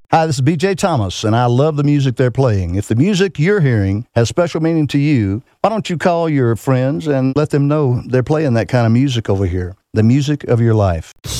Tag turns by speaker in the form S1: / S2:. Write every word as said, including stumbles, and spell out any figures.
S1: Hi, this is B J Thomas, and I love the music they're playing. If the music you're hearing has special meaning to you, why don't you call your friends and let them know they're playing that kind of music over here, the music of your life.